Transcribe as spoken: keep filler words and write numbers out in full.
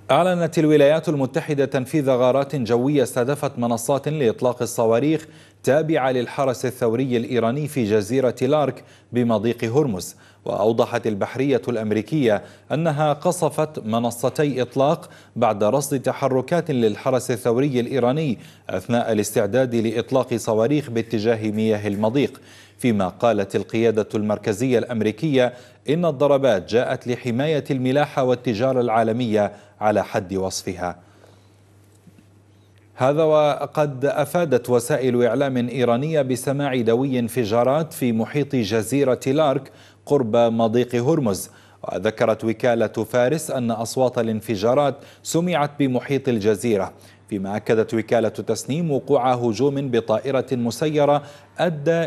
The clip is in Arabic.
أعلنت الولايات المتحدة تنفيذ غارات جوية استهدفت منصات لإطلاق الصواريخ تابعة للحرس الثوري الإيراني في جزيرة لارك بمضيق هرمز. وأوضحت البحرية الأمريكية أنها قصفت منصتي إطلاق بعد رصد تحركات للحرس الثوري الإيراني أثناء الاستعداد لإطلاق صواريخ باتجاه مياه المضيق. فيما قالت القيادة المركزية الأمريكية إن الضربات جاءت لحماية الملاحة والتجارة العالمية على حد وصفها. هذا وقد أفادت وسائل إعلام إيرانية بسماع دوي انفجارات في محيط جزيرة لارك قرب مضيق هرمز. وذكرت وكالة فارس أن أصوات الانفجارات سمعت بمحيط الجزيرة، فيما أكدت وكالة تسنيم وقوع هجوم بطائرة مسيرة أدى